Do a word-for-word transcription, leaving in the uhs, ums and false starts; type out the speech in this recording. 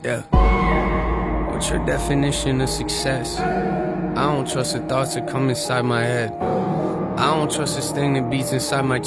Yeah. What's your definition of success? I don't trust the thoughts that come inside my head. I don't trust this thing that beats inside my